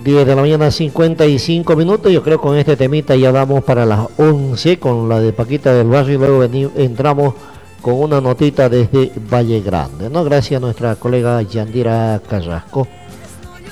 10 de la mañana, 55 minutos. Yo creo que con este temita ya damos para las 11 con la de Paquita del Barrio y luego entramos con una notita desde Valle Grande, ¿no? Gracias a nuestra colega Yandira Carrasco.